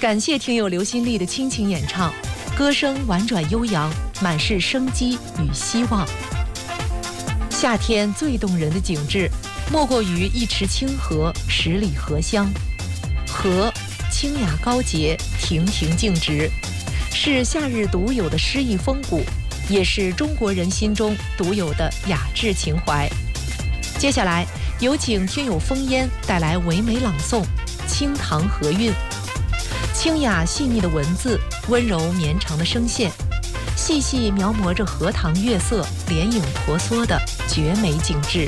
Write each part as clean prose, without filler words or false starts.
感谢听友刘新丽的倾情演唱，歌声婉转悠扬，满是生机与希望。夏天最动人的景致，莫过于一池清河，十里荷香。河清雅高洁，亭亭净植，是夏日独有的诗意风骨，也是中国人心中独有的雅致情怀。接下来有请听友风烟带来唯美朗诵《清塘河韵》。清雅细腻的文字，温柔绵长的声线，细细描摹着荷塘月色连影婆娑的绝美景致。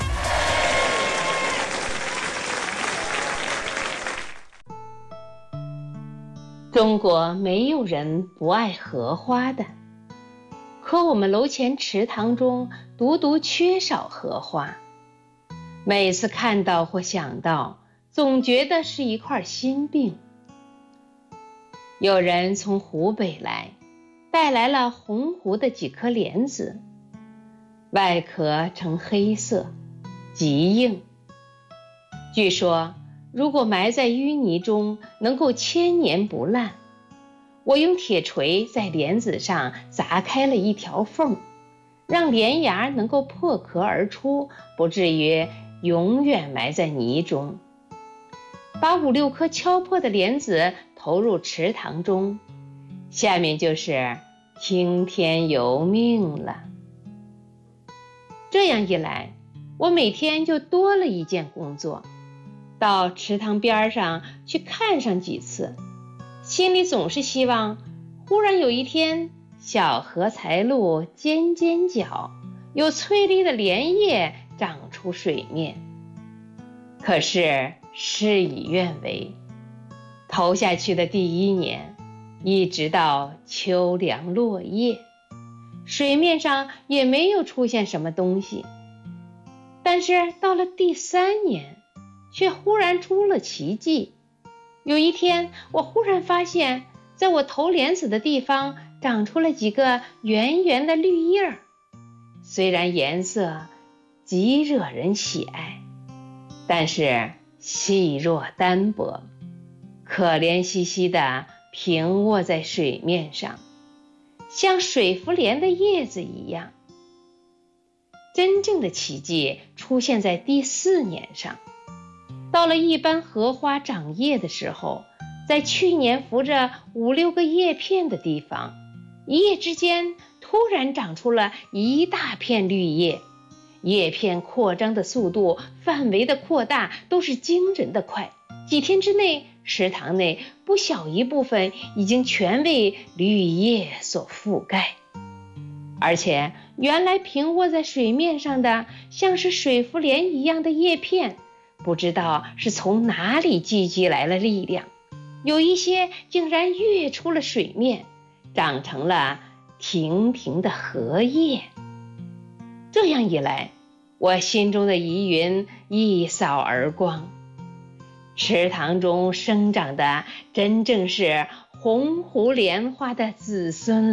中国没有人不爱荷花的，可我们楼前池塘中独独缺少荷花。每次看到或想到，总觉得是一块心病。有人从湖北来，带来了红湖的几颗莲子，外壳呈黑色，极硬。据说如果埋在淤泥中，能够千年不烂。我用铁锤在莲子上砸开了一条缝，让莲芽能够破壳而出，不至于永远埋在泥中。把5、6颗敲破的莲子投入池塘中，下面就是听天由命了。这样一来，我每天就多了一件工作，到池塘边上去看上几次，心里总是希望忽然有一天小荷才露尖尖角，有翠绿的莲叶长出水面。可是事与愿违，投下去的第1年，一直到秋凉落叶，水面上也没有出现什么东西。但是到了第3年，却忽然出了奇迹。有一天，我忽然发现，在我投莲子的地方长出了几个圆圆的绿叶儿，虽然颜色极惹人喜爱，但是细弱单薄，可怜兮兮地平卧在水面上，像水茯莲的叶子一样。真正的奇迹出现在第4年上。到了一般荷花长叶的时候，在去年浮着5、6个叶片的地方，一夜之间突然长出了一大片绿叶，叶片扩张的速度、范围的扩大都是惊人的快。几天之内，池塘内不小一部分已经全为绿叶所覆盖。而且原来平卧在水面上的像是水茯莲一样的叶片，不知道是从哪里聚集来了力量，有一些竟然跃出了水面，长成了亭亭的荷叶。这样一来，我心中的疑云一扫而光，池塘中生长的真正是红湖莲花的子孙